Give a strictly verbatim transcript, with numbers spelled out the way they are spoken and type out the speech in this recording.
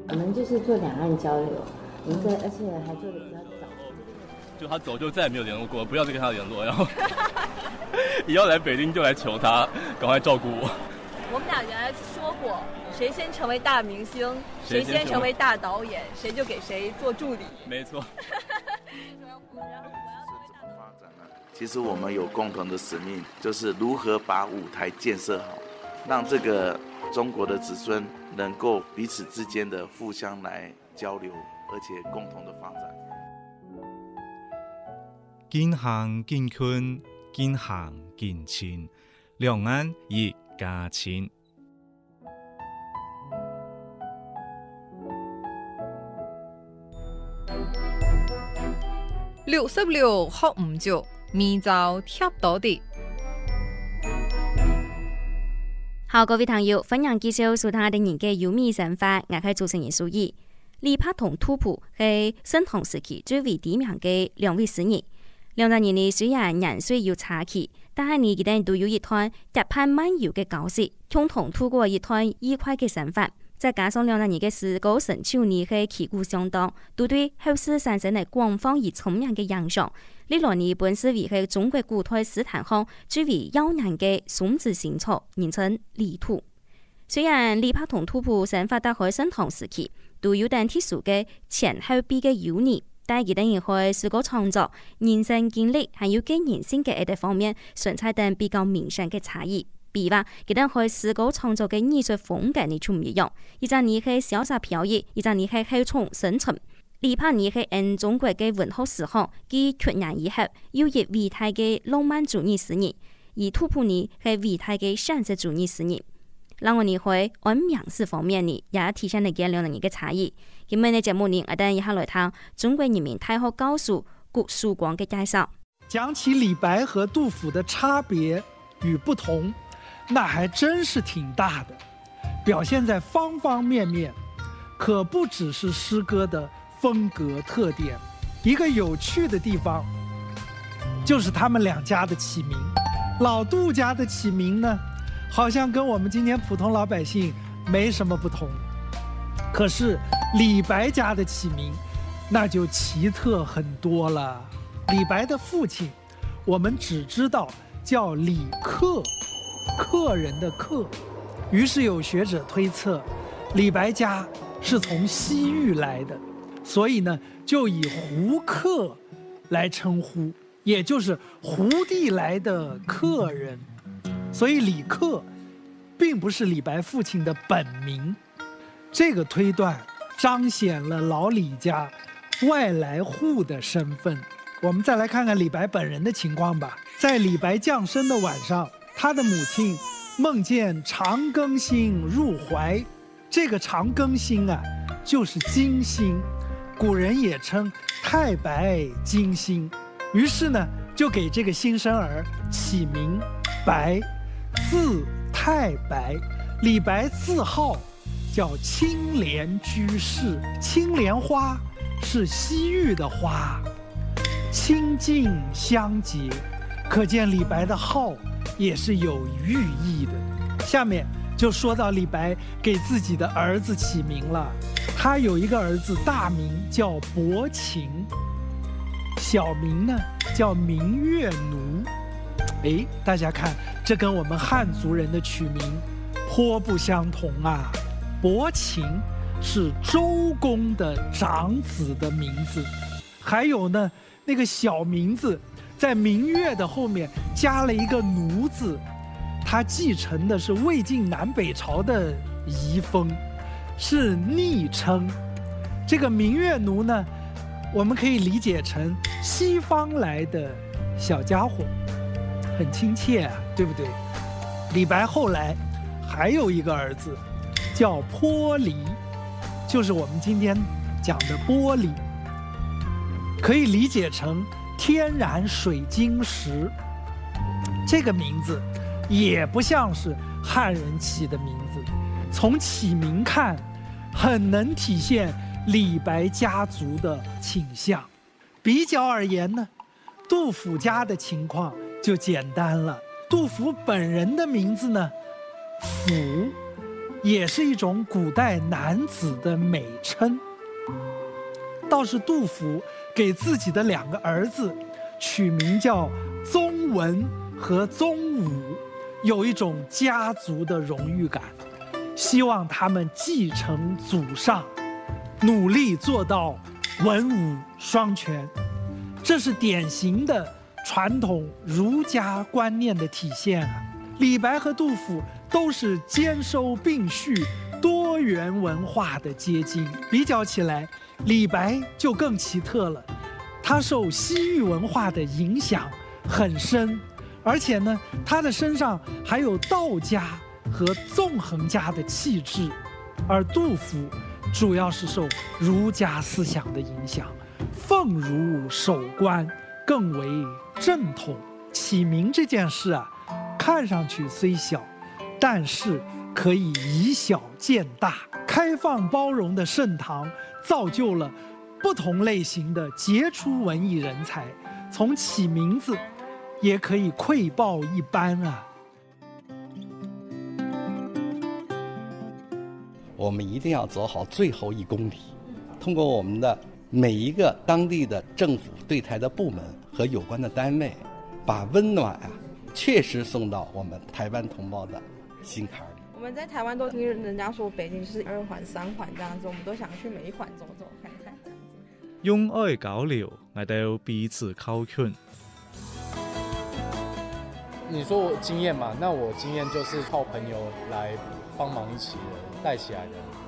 我们就是做两岸交流，我们在而且还做的比较早。 就他走就再也没有联络过，不要再跟他联络，然后以后来北京就来求他赶快照顾我。 我们俩原来说过，谁先成为大明星，谁先成为大导演，谁就给谁做助理。 没错。 其实我们有共同的使命，就是如何把舞台建设好，让这个中国的子孙能够彼此之间的互相来交流，而且共同的发展。 近乡近近，近乡近亲，两岸一家亲。 六十六學唔足，面罩貼到啲。 好，各位朋友，歡迎繼續收聽我哋人嘅有味生活，我係主持人蘇怡。李柏同杜甫係盛唐時期最為知名嘅兩位詩人。兩個人呢雖然年歲有差距，但係呢佢哋都有一段結伴漫遊嘅交識，共同度過一段愉快嘅生活。再加上兩個人嘅詩歌成就呢係旗鼓相當，都對後世產生了廣泛而聰明嘅影響。呢來呢本詩為係中國古代詩壇上最為耀眼嘅宋字新作，人稱李杜。雖然李柏同杜甫生活喺盛唐時期，都有點特殊嘅前後鼻嘅優異，但係佢哋喺詩歌創作、人生經歷，還有個人性嘅一啲方面，存在等比較明顯嘅差異。比如話，佢哋喺詩歌創作嘅藝術風格呢就唔一樣，一陣呢係瀟灑飄逸，一陣呢係厚重深沉。李柏呢係按中國嘅文學史學，佢缺然以後，有一偉大嘅浪漫主義詩人；而杜甫呢係偉大嘅現實主義詩人。讓我哋喺按名詞方面呢，也體現咗佢兩個人嘅差異。今日嘅節目呢，我哋一下來睇中國人民大學教授顧曙光嘅介紹。 講起李白和杜甫的差別與不同，那還真是挺大的，表現在方方面面，可不只是詩歌的風格特點。一個有趣的地方，就是他們兩家的起名。老杜家的起名呢，好像跟我們今天普通老百姓沒什麼不同，可是李白家的起名，那就奇特很多了。李白的父親，我們只知道叫李克，客人的客，於是有學者推測，李白家是從西域來的，所以呢，就以胡客來稱呼，也就是胡地來的客人。所以李克並不是李白父親的本名。這個推斷彰顯了老李家外來戶的身份。我們再來看看李白本人的情況吧。在李白降生的晚上，他的母親夢見長庚星入懷，這個長庚星啊，就是金星，古人也稱太白金星。於是呢，就給這個新生兒起名白，字太白。李白字號叫青蓮居士，青蓮花是西域的花，清淨香潔，可見李白的號也是有寓意的。下面就說到李白給自己的兒子起名了，他有一個兒子大名叫伯禽，小名呢叫明月奴。哎，大家看，這跟我們漢族人的取名頗不相同啊。伯禽是周公的長子的名字，還有呢，那個小名字在明月的後面加了一個奴字，他繼承的是魏晉南北朝的遺風，是昵稱。這個明月奴呢，我們可以理解成西方來的小家伙，很親切啊，對不對？李白後來還有一個兒子叫坡離，就是我們今天講的玻璃，可以理解成天然水晶石。這個名字也不像是漢人起的名字，從起名看，很能體現李白家族的傾向。比較而言呢，杜甫家的情況就簡單了。杜甫本人的名字呢，甫， 也是一种古代男子的美称。倒是杜甫给自己的两个儿子取名叫宗文和宗武，有一种家族的荣誉感，希望他们继承祖上，努力做到文武双全。这是典型的传统儒家观念的体现啊。李白和杜甫都是兼收并蓄、多元文化的结晶。比较起来，李白就更奇特了，他受西域文化的影响很深，而且呢，他的身上还有道家和纵横家的气质，而杜甫主要是受儒家思想的影响，奉儒守官，更为正统。起名这件事啊，看上去虽小，但是可以以小见大。开放包容的盛唐造就了不同类型的杰出文艺人才，从起名字也可以窥豹一斑啊。 我们一定要走好最后一公里，通过我们的每一个当地的政府对台的部门和有关的单位，把温暖啊确实送到我们台湾同胞的心坎里。 我们在台湾都听人家说北京是二环三环这样子，我们都想去每一环走走看看这样子。 用愛交流，我哋彼此靠近。 你说我经验嘛，那我经验就是靠朋友来帮忙一起带起来的。